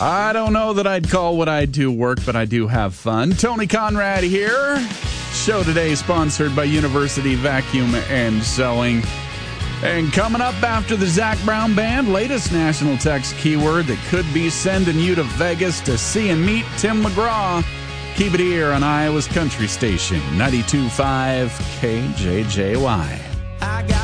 I don't know that I'd call what I do work, but I do have fun. Tony Conrad here. Show today sponsored by University Vacuum and Sewing. And coming up after the Zac Brown Band, latest national text keyword that could be sending you to Vegas to see and meet Tim McGraw. Keep it here on Iowa's Country Station, 92.5 KJJY.